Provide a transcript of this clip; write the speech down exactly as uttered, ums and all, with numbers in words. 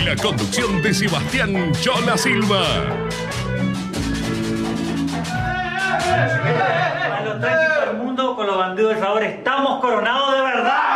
la conducción de Sebastián Chola Silva. A lo trágico del mundo, con los bandidos del favor, estamos coronados de verdad.